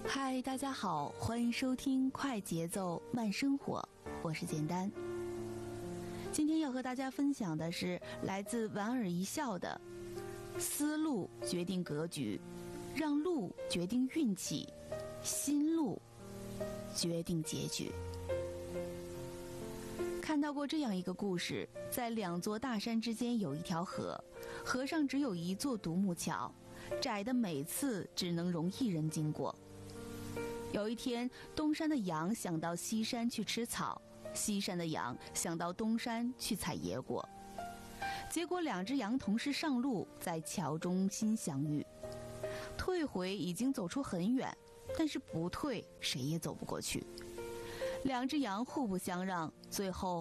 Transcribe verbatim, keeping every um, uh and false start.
嗨，大家好，欢迎收听快节奏慢生活，我是简单。今天要和大家分享的是来自莞尔一笑的思路决定格局，让路决定运气，心路决定结局。看到过这样一个故事，在两座大山之间有一条河，河上只有一座独木桥，窄的每次只能容一人经过。有一天，东山的羊想到西山去吃草，西山的羊想到东山去采野果，结果两只羊同时上路，在桥中心相遇。退回已经走出很远，但是不退谁也走不过去。两只羊互不相让，最后